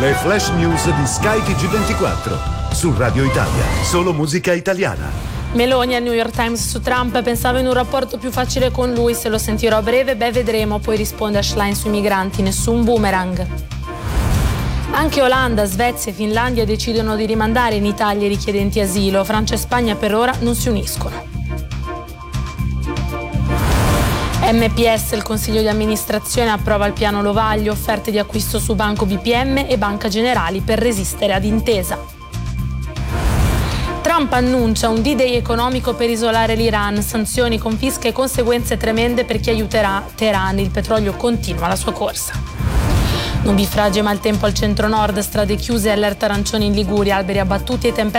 Le flash news di Sky TG24 su Radio Italia, solo musica italiana. Meloni al New York Times su Trump: pensavo in un rapporto più facile con lui, se lo sentirò a breve, vedremo. Poi risponde a Schlein sui migranti: nessun boomerang. Anche Olanda, Svezia e Finlandia decidono di rimandare in Italia i richiedenti asilo. Francia e Spagna per ora non si uniscono. MPS, il consiglio di amministrazione approva il piano Lovaglio, offerte di acquisto su Banco BPM e Banca Generali per resistere ad Intesa. Trump annuncia un D-Day economico per isolare l'Iran, sanzioni, confische e conseguenze tremende per chi aiuterà Teheran. Il petrolio continua la sua corsa. Non vi frage maltempo al centro-nord, strade chiuse e allerta arancione in Liguria, alberi abbattuti e tempeste